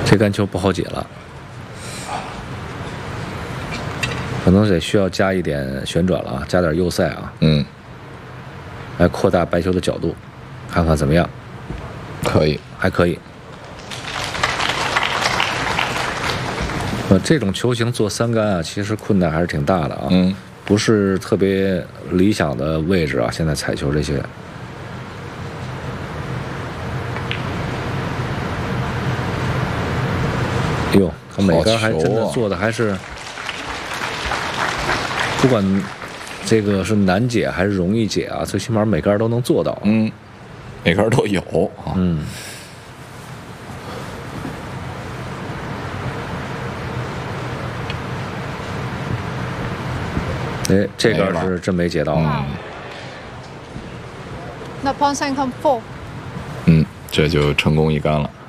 这杆球不好解了，可能得需要加一点旋转了啊，加点右塞啊，来扩大白球的角度，看看怎么样？ 可以， 还可以。这种球型做3杆啊，其实困难还是挺大的啊，不是特别理想的位置啊。现在踩球这些，哟，他每杆还真的做的还是，不管这个是难解还是容易解啊，最起码每杆都能做到。 每杆都有啊。 哎，这杆是真没解到。 Naponsan come 4。 这就成功1杆了。